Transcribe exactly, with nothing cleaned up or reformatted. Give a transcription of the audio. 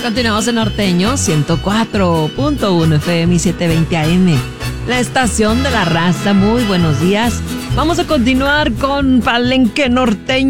Continuamos en Norteño ciento cuatro punto uno F M y setecientos veinte A M. La estación de la raza. Muy buenos días. Vamos a continuar con Palenque Norteño.